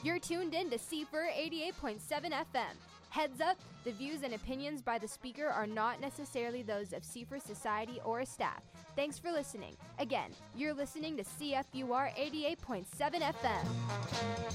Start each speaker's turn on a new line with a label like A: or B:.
A: You're tuned in to CFUR 88.7 FM. Heads up, the views and opinions by the speaker are not necessarily those of CFUR Society or staff. Thanks for listening. Again, you're listening to CFUR 88.7 FM.